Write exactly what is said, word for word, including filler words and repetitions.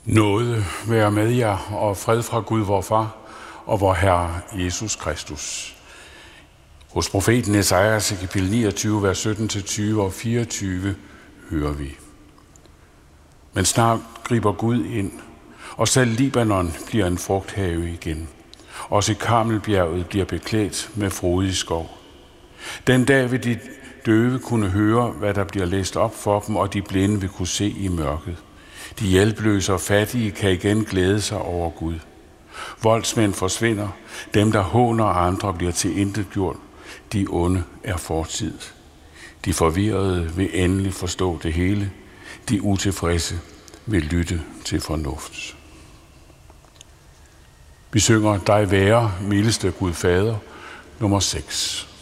Nåde være med jer, og fred fra Gud vor Far og vor Herre Jesus Kristus. Hos profeten Esajas i kapitel niogtyve, vers sytten til tyve og fireogtyve hører vi: Men snart griber Gud ind, og selv Libanon bliver en frugthave igen. Også Karmelbjerget bliver beklædt med frodig skov. Den dag vil de døve kunne høre, hvad der bliver læst op for dem, og de blinde vil kunne se i mørket. De hjælpeløse og fattige kan igen glæde sig over Gud. Voldsmænd forsvinder, dem der håner andre bliver tilintetgjort, de onde er fortid. De forvirrede vil endelig forstå det hele, de utilfredse vil lytte til fornuft. Vi synger Dig være, mildeste Gud Fader, nummer seks.